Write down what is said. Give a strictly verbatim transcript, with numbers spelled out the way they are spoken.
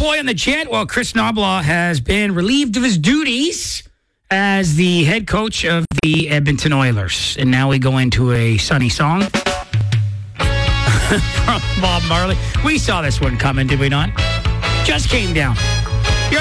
Boy on the Jet. Well, Chris Knobloch has been relieved of his duties as the head coach of the Edmonton Oilers. And now we go into a sunny song from Bob Marley. We saw this one coming, did we not? Just came down.